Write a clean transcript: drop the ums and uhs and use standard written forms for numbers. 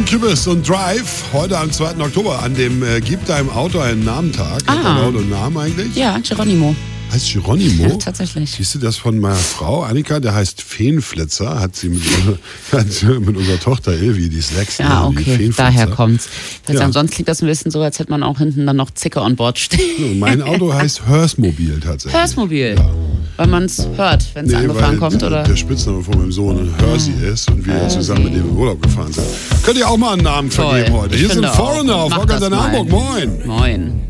Incubus und Drive, heute am 2. Oktober, an dem Gib deinem Auto einen Namentag. Hat dein Auto einen Namen eigentlich? Ja, Geronimo. Heißt Geronimo? Ja, tatsächlich. Siehst du das von meiner Frau, Annika, der heißt Feenflitzer, hat sie mit unserer Tochter Ilvi, die ist 6. Ja, okay, daher kommt's. Ja. Sonst klingt das ein bisschen so, als hätte man auch hinten dann noch Zicke on Board stehen. Mein Auto heißt Hörsmobil tatsächlich. Hörsmobil? Ja. Weil man es hört, wenn es angefahren kommt, oder? Der Spitzname von meinem Sohn Hörsi ist und wir zusammen mit dem in Urlaub gefahren sind. Könnt ihr auch mal einen Namen vergeben heute. Hier sind Foreigner auf Rock in Hamburg. Moin. Moin.